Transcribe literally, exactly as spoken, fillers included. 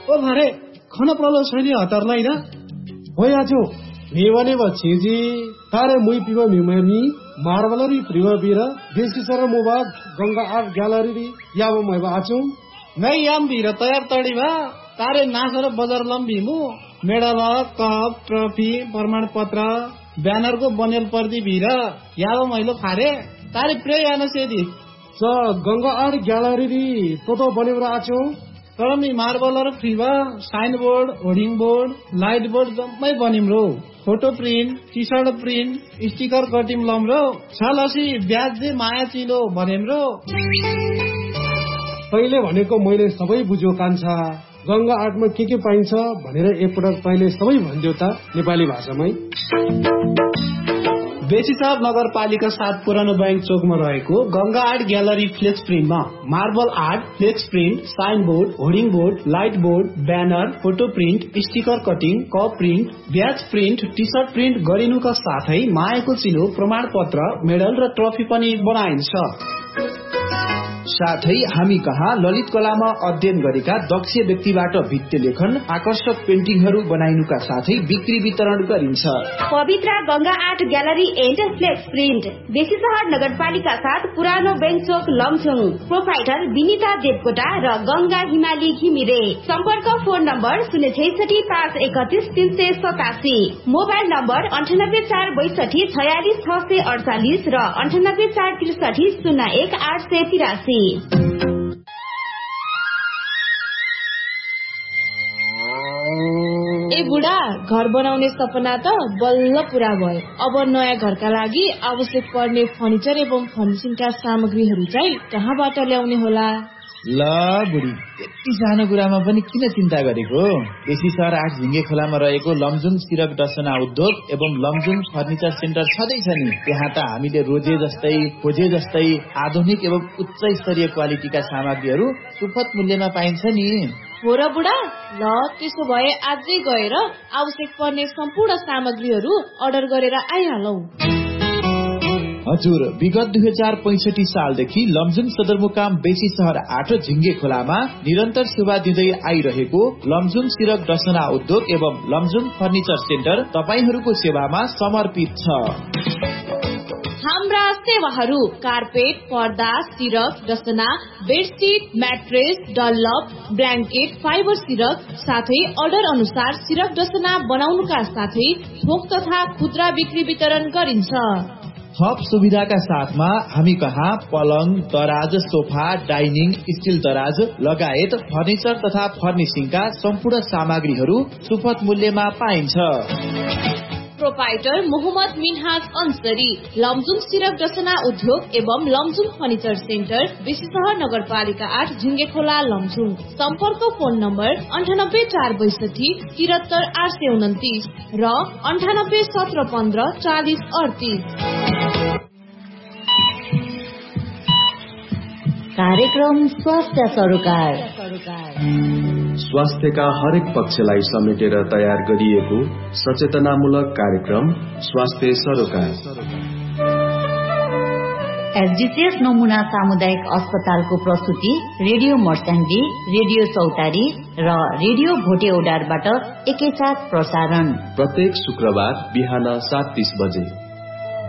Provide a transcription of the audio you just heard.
ओ भरे खन प्रलो छैन हतारलाई र होयाजो नेवने बचेजी तारे मुई पिबो मिममी मार्बलरी प्रिवबीर देशी सर मोबाग गंगा आर्ट ग्यालरी याबो मैबा आचो मै याम बिर तयार तडी भा तारे नासर बजार लम्बीमु मेडल कप ट्रफी प्रमाण पत्र ब्यानर को बनेल पर्दी भिर याबो मैलो खारे तारे प्रे यान सेदी स गंगा आर्ट ग्यालरी तो तो बनेर आचो तर me मार्बलर फ्रीवा sign board hoarding board light board जम्मै बनिम रो photo print T short print sticker कटिम lump रो छलसी ब्याज दे माया चिलो भनेम रो पहिले भनेको मैले सबै बुझ्यो कान्छा गंगा आर्टमा के के पाइन्छ भनेर एकपटक पहिले सबै भन्दियो त नेपाली भाषामै बेसीसाब नगरपालिका सात पुरानो बैंक चोकमा रहेको Ganga art gallery flex प्रिन्टमा marble art flex print sign board hoarding board light board banner photo print sticker cutting cup print ब्याज प्रिन्ट टी सर्ट प्रिन्ट गरिनुका साथै मायाको चिलो प्रमाण पत्र मेडल र ट्रफी पनि बनाइन्छ। साथै हामी कहाँ ललित कलामा अध्ययन गरेका दक्ष व्यक्तिबाट भित्ते लेखन आकर्षक पेन्टिङहरू बनाइनुका साथै बिक्री वितरण गरिन्छ। पवित्र Ganga art gallery and flex print Besisahar नगरपालिका साथ पुरानो बैंक चोक लमछुङ प्रोप्राइटर विनिता देवकोटा र गंगा हिमाली घिमिरे सम्पर्क फोन नम्बर शून्य छैसठी पाँच एकतिस तीन सय सतासी मोबाइल नम्बर अन्ठानब्बे चार बैसठी छयालिस छ सय अडचालिस र अन्ठानब्बे चार त्रिसठी शून्य एक आठ सय तिरासी। ए बुढा घर बनाउने सपना त बल्ल पूरा भयो। अब नयाँ घरका लागि आवश्यक पर्ने फर्निचर एवं फर्निशिङका सामग्रीहरू चाहिँ कहाँबाट ल्याउने होला? ल बुढी यति सानो कुरामा पनि किन चिन्ता गरेको? बेसीसहर आठ झिङ्गे खोलामा रहेको लमजुङ सिरक डसना उद्योग एवं लमजुङ फर्निचर सेन्टर छँदैछ नि। त्यहाँ त हामीले रोजे जस्तै खोजे जस्तै आधुनिक एवं उच्च स्तरीय क्वालिटीका सामग्रीहरू सुपथ मूल्यमा पाइन्छ नि। हो र बुढा, ल त्यसो भए आजै गएर आवश्यक पर्ने सम्पूर्ण सामग्रीहरू अर्डर गरेर आइहालौ। हजुर, विगत दुई हजार पैंसठी सालदेखि लमजुङ सदरमुकाम बेसीसहर आठ झिङ्गे खोलामा निरन्तर सेवा दिँदै आइरहेको लमजुङ सिरक डसना उद्योग एवं लमजुङ फर्निचर सेन्टर तपाईहरूको सेवामा समर्पित छ। हाम्रा सेवाहरू कार्पेट, पर्दा, सिरक डसना, bedsheet, mattress, Dunlop, blanket, fibre सिरक साथै अर्डर अनुसार सिरक डसना बनाउनुका साथै थोक तथा खुद्रा बिक्री वितरण गरिन्छ। थप सुविधाका साथमा हामी कहाँ पलङ, दराज, सोफा, डाइनिङ, स्टिल दराज लगायत फर्निचर तथा फर्निशिङका सम्पूर्ण सामग्रीहरू सुपथ मूल्यमा पाइन्छ। प्रोपाइटर मोहम्मद मिनहाज अंसरी, लमजुङ सिरक डसना उद्योग एवं लमजुङ फर्निचर सेन्टर, बेसीसहर नगरपालिका आठ झिङ्गे खोला लमजुङ। सम्पर्क फोन नम्बर अन्ठानब्बे चार बैसठी तिहत्तर आठ सय उन्तिस र अन्ठानब्बे सत्र पन्ध्र चालिस अडतिस। कार्यक्रम स्वास्थ्य सरोकार स्वास्थ्यका हरेक पक्षलाई समेटेर तयार गरिएको सचेतनामूलक कार्यक्रम स्वास्थ्य सरोकार। एसडीसीएस नमुना सामुदायिक अस्पतालको प्रस्तुति रेडियो मर्स्याङ्गी, रेडियो चौतारी र रेडियो भोटे ओडारबाट एकैसाथ प्रसारण प्रत्येक शुक्रबार बिहान सात तीस बजे।